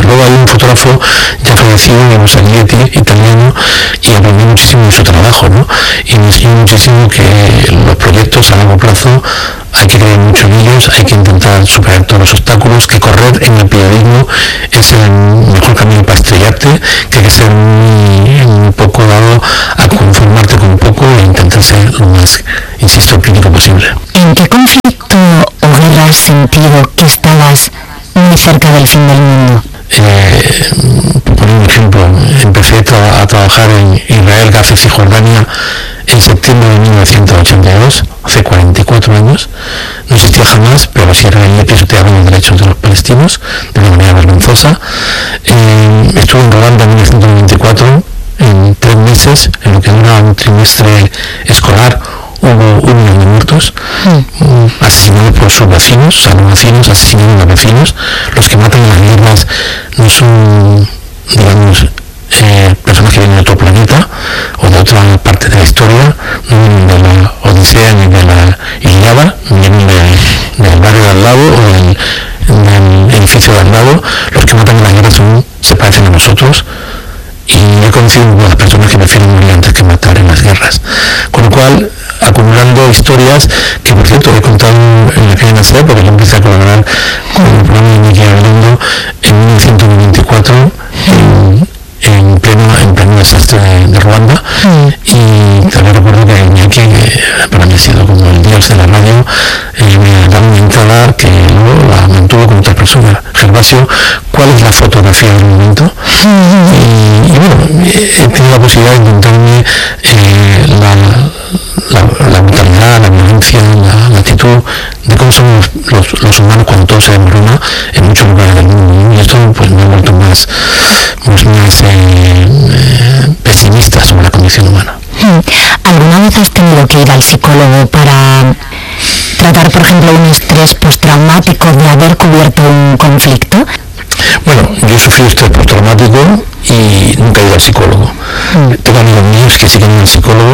luego hay un fotógrafo ya fallecido, Saglietti, italiano, y aprendí muchísimo de su trabajo, ¿no? Y me enseñó muchísimo que los proyectos a largo plazo hay que creer mucho en ellos, hay que intentar superar todos los obstáculos, que correr en el periodismo es el mejor camino para estrellarte, que hay que ser muy poco dado a conformarte con poco e intentar ser lo más, insisto, crítico posible. ¿En qué conflicto o guerra has sentido que estabas muy cerca del fin del mundo? Por poner un ejemplo, empecé a trabajar en Israel, Gaza y Cisjordania en septiembre de 1982, hace 44 años. No existía jamás, pero los israelíes pisoteaban los derechos de los palestinos de una manera vergonzosa. Estuve en Ruanda en 1994, en 3 meses, en lo que dura un trimestre escolar. Hubo 1 millón de muertos, asesinados por sus vecinos, vecinos asesinando a vecinos. Los que matan en las guerras no son, digamos, personas que vienen de otro planeta o de otra parte de la historia, no vienen de la Odisea ni de la Ilíada, vienen del barrio de al lado o del edificio de al lado. Los que matan en las guerras se parecen a nosotros. Y he conocido algunas personas que prefieren morir antes que matar en las guerras. Con lo cual, acumulando historias que, por cierto, he contado en la cadena SER, porque yo empecé a colaborar con el programa de Miki Gabilondo en 1994, en pleno desastre de Ruanda. Y también recuerdo que Miki, para mí ha sido como el dios de la radio, me daba una entrada que luego la mantuvo con otra persona. Gervasio, ¿cuál es la fotografía del momento? Y bueno, he tenido la posibilidad de encontrarme la brutalidad, la violencia, la actitud de cómo somos los humanos cuando todo se desmorona en muchos lugares del mundo, ¿no? Y esto pues me ha vuelto más pesimista sobre la condición humana. ¿Alguna vez has tenido que ir al psicólogo para tratar, por ejemplo, un estrés postraumático de haber cubierto un conflicto? Bueno, yo he sufrido estrés postraumático y nunca he ido al psicólogo. Tengo amigos míos que sí que han ido al psicólogo